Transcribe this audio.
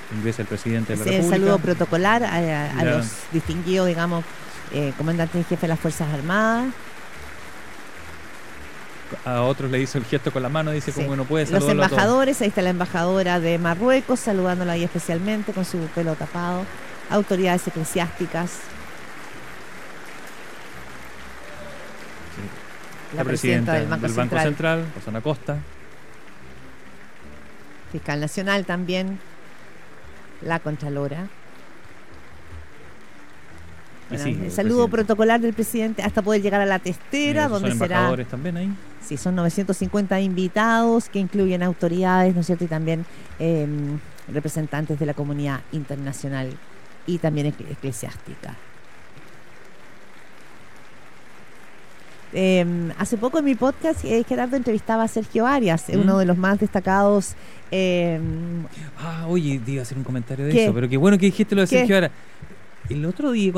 ingresa el presidente de la El República. saludo protocolar a Ya. los distinguidos, digamos, comandantes en jefe de las Fuerzas Armadas. A otros le hizo el gesto con la mano, dice Sí. como no puede Los saludarlo a todos. embajadores, ahí está la embajadora de Marruecos, saludándola ahí especialmente con su pelo tapado. Autoridades eclesiásticas. La presidenta del Banco Central, Rosana Costa. Fiscal Nacional también. La Contralora. Bueno, Sí, el saludo protocolar del presidente hasta poder llegar a la testera, donde son será. embajadores también ahí. Sí, son 950 invitados que incluyen autoridades, ¿no es cierto? Y también representantes de la comunidad internacional y también eclesiástica. Hace poco en mi podcast Gerardo entrevistaba a Sergio Arias, uno de los más destacados. Oye, te iba a hacer un comentario de ¿Qué? eso, pero qué bueno que dijiste lo de ¿Qué? Sergio Arias. El otro día